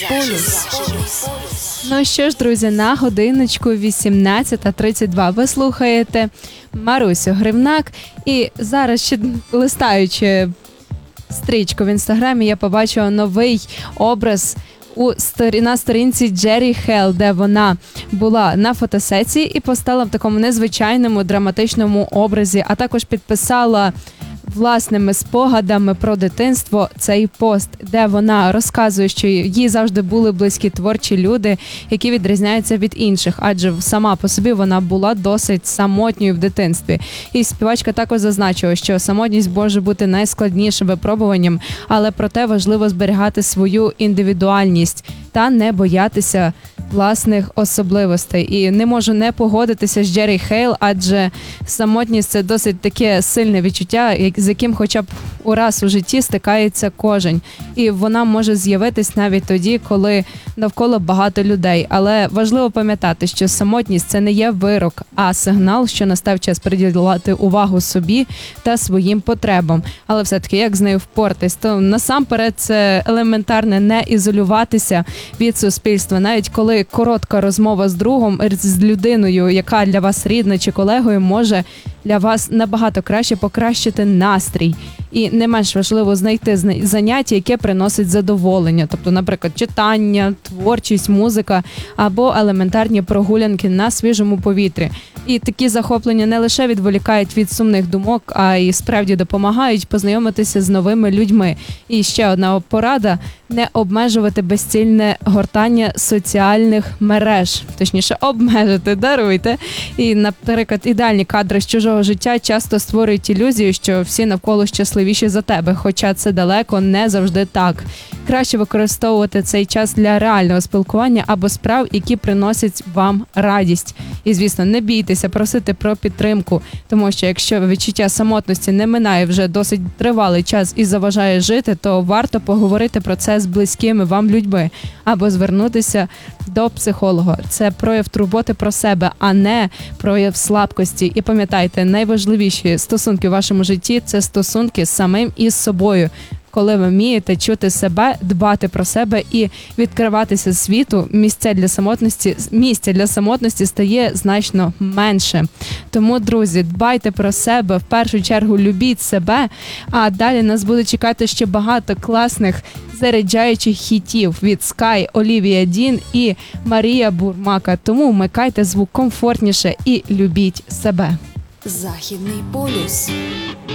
Полюс. Ну що ж, друзі, на годиночку 18:32 ви слухаєте Марусю Гривнак. І зараз, ще листаючи стрічку в інстаграмі, я побачила новий образ на сторінці Джері Хейл, де вона була на фотосесії і постала в такому незвичайному драматичному образі, а також підписала власними спогадами про дитинство цей пост, де вона розказує, що їй завжди були близькі творчі люди, які відрізняються від інших, адже сама по собі вона була досить самотньою в дитинстві. І співачка також зазначила, що самотність може бути найскладнішим випробуванням, але проте важливо зберігати свою індивідуальність та не боятися власних особливостей. І не можу не погодитися з Джері Хейл, адже самотність – це досить таке сильне відчуття, з яким хоча б раз у житті стикається кожен. І вона може з'явитись навіть тоді, коли навколо багато людей. Але важливо пам'ятати, що самотність – це не є вирок, а сигнал, що настав час приділяти увагу собі та своїм потребам. Але все-таки як з нею впоратись? То насамперед це елементарне не ізолюватися від суспільства. Навіть коли коротка розмова з другом, з людиною, яка для вас рідна чи колегою, може для вас набагато краще покращити настрій. І не менш важливо знайти заняття, яке приносить задоволення. Тобто, наприклад, читання, творчість, музика або елементарні прогулянки на свіжому повітрі. І такі захоплення не лише відволікають від сумних думок, а й справді допомагають познайомитися з новими людьми. І ще одна порада – не обмежувати безцільне гортання соціальних мереж. Точніше, обмежити, даруйте. І, наприклад, ідеальні кадри з чужого життя часто створюють ілюзію, що всі навколо щасливіші за тебе, хоча це далеко не завжди так. Краще використовувати цей час для реального спілкування або справ, які приносять вам радість. І, звісно, не бійтеся просити про підтримку, тому що якщо відчуття самотності не минає вже досить тривалий час і заважає жити, то варто поговорити про це з близькими вам людьми або звернутися до психолога. Це прояв турботи про себе, а не прояв слабкості. І пам'ятайте, найважливіші стосунки в вашому житті – це стосунки з самим із собою. Коли ви вмієте чути себе, дбати про себе і відкриватися світу, місця для самотності стає значно менше. Тому, друзі, дбайте про себе, в першу чергу любіть себе, а далі нас буде чекати ще багато класних заряджаючих хітів від Sky, Олівія Дін і Марія Бурмака. Тому вмикайте звук комфортніше і любіть себе. Західний полюс.